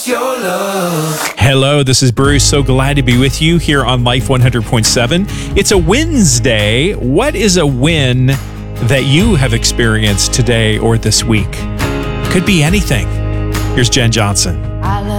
your love. Hello, this is Bruce. So glad to be with you here on Life 100.7. It's a Wednesday. What is a win that you have experienced today or this week? Could be anything. Here's Jen Johnson.